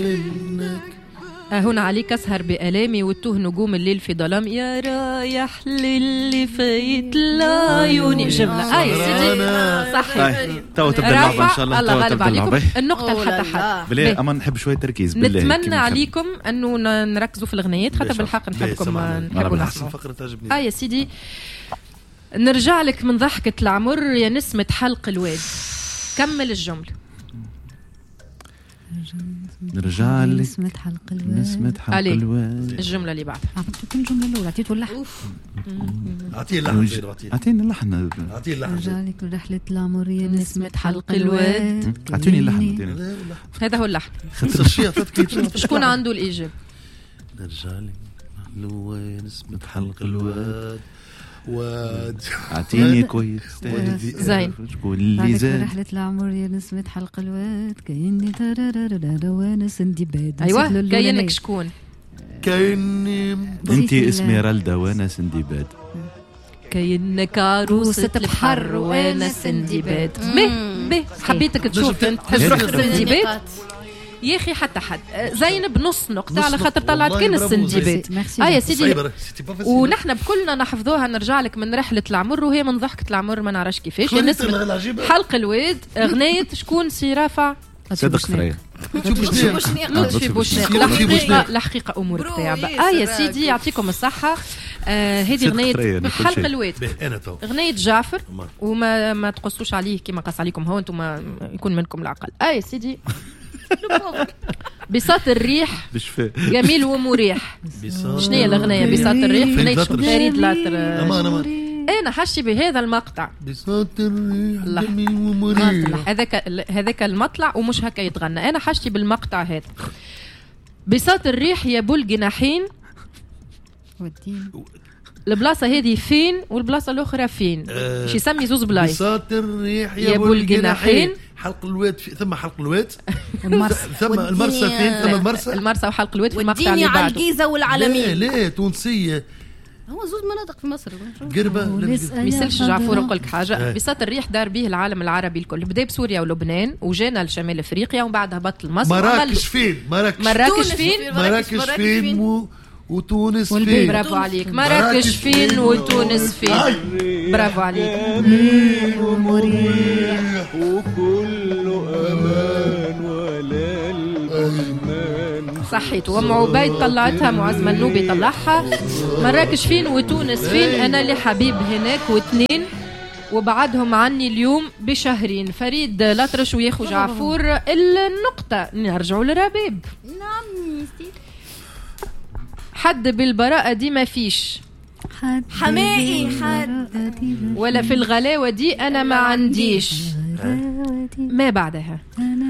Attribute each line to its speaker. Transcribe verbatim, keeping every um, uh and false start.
Speaker 1: هنا عليك أسهر بألامي وتوه نجوم الليل في ظلام يا رايح للي فايت العيوني. جملة أي سيدي صحيح.
Speaker 2: تو تبدا اللعبة إن شاء الله.
Speaker 1: الله غالب عليكم. النقطة لحتى حد.
Speaker 2: بالله أما نحب شوية تركيز بالله.
Speaker 1: نتمنى عليكم أنه نركزوا في الغنيات خاطر بالحق نحبكم نحبوا نسمعوا. آه يا سيدي نرجع لك من ضحكة العمر يا نسمة حلق الواد. كمل الجملة.
Speaker 2: نرجع لك
Speaker 3: نسمة حلق الواد.
Speaker 2: نسمة حلق الواد.
Speaker 1: الجملة اللي بعدها.
Speaker 3: أعطيك الجملة الأولى أعطيته اللحن.
Speaker 4: أعطيه اللحن.
Speaker 2: أعطيني اللحن.
Speaker 4: أعطيه اللحن.
Speaker 3: نرجع لك رحلة العمر يا نسمة حلق الواد.
Speaker 2: أعطيني اللحن.
Speaker 1: هذا هو اللحن. شكون عنده الإجابة؟
Speaker 4: نرجع لك نسمة حلق الواد. واد
Speaker 2: أعطيني كويس
Speaker 1: زين.
Speaker 2: شكون اللي زاد
Speaker 3: رحلة العمر يا نسمة حلق الواد كأني ترارارارا وانا سندباد.
Speaker 1: أيوة كأنك شكون؟
Speaker 4: كأني
Speaker 2: أنت إسميرالدا وانا سندباد.
Speaker 1: كأنك عروسة بحر وانا سندباد. به به حبيتك تشوف انت تحس روحك سندباد يا اخي حتى حد زينب نص نقطة على خاطر طلعت كان السندباد. اه يا سيدي ونحن بكلنا نحفظوها. نرجع لك من رحلة العمر وهي من ضحكة العمر ما نعرفش كيفاش. حلق الواد غنية شكون سي رافع
Speaker 2: صدق فريق
Speaker 1: لطفي بوشناق. الحقيقة الحقيقة أمور كتابة. آه يا سيدي يعطيكم الصحة. هذه غنية حلق الواد غنية جعفر وما ما تقصوش عليه كما قص عليكم هو انتم ما يكون منكم العقل. آه يا سيدي بساط الريح جميل ومريح. شنو هي الأغنية بساط الريح؟ غنية فريد لاطر. أنا حشي بهذا المقطع
Speaker 4: بساط الريح جميل ومريح.
Speaker 1: هذاك هذاك المطلع ومش هكا يتغنى. أنا حشي بالمقطع هذا بساط الريح يا بول جناحين. البلاصة هذه فين والبلاصة الأخرى فين؟ أه شي يسمي زوز بلايص.
Speaker 4: بساط الريح يا بول جناحين. حلق الواد في ثم حلق الواد ثم المرسى فين ثم المرسى
Speaker 1: المرسى وحلق الواد في مقطع اللي
Speaker 5: بعده. على الجيزة والعالمين.
Speaker 4: لا لا تونسية
Speaker 5: هو زوج مناطق في مصر.
Speaker 4: قربة
Speaker 1: ميسلش جعفور نقول لك حاجة. بساط الريح دار به العالم العربي الكل. بدا بسوريا ولبنان وجانا لشمال افريقيا ومن بعد هبط لمصر.
Speaker 4: مراكش فين مراكش
Speaker 1: مراكش فين
Speaker 4: مراكش فين و... وتونس فين.
Speaker 1: برافو عليك. مراكش فين وتونس فين. برافو عليك.
Speaker 4: ومريح وكله امان ولا الأمان.
Speaker 1: صحيت. وام عبيد طلعتها معز منوبي طلعها. مراكش فين وتونس فين. انا لي حبيب هناك واثنين وبعدهم عني اليوم بشهرين. فريد الأطرش وياخو جعفور النقطة. نرجعوا لرباب.
Speaker 5: نعم ميستي.
Speaker 1: حد بالبراءة دي ما فيش.
Speaker 5: حمائي حد
Speaker 1: ولا في الغلاوة دي أنا ما عنديش. ما بعدها